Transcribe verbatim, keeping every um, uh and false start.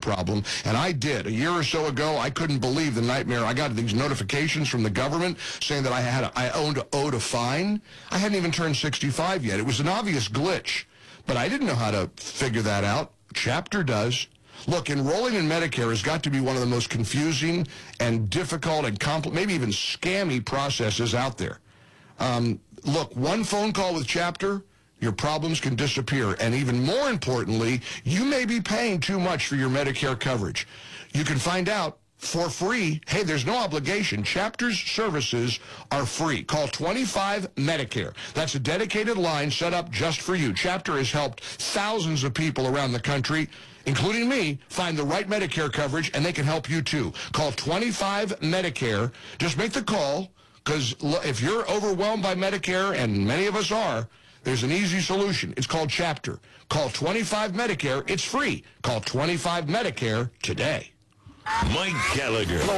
problem, and I did. A year or so ago, I couldn't believe the nightmare. I got these notifications from the government saying that I had a, I owned owed a fine. I hadn't even turned sixty-five yet. It was an obvious glitch, but I didn't know how to figure that out. Chapter does. Look, enrolling in Medicare has got to be one of the most confusing and difficult and compl- maybe even scammy processes out there. Um, look, one phone call with Chapter, your problems can disappear. And even more importantly, you may be paying too much for your Medicare coverage. You can find out for free. Hey, there's no obligation. Chapter's services are free. Call twenty-five Medicare. That's a dedicated line set up just for you. Chapter has helped thousands of people around the country, including me, find the right Medicare coverage, and they can help you too. Call twenty-five Medicare. Just make the call, because if you're overwhelmed by Medicare, and many of us are, there's an easy solution. It's called Chapter. Call twenty-five Medicare. It's free. Call twenty-five Medicare today. Mike Gallagher.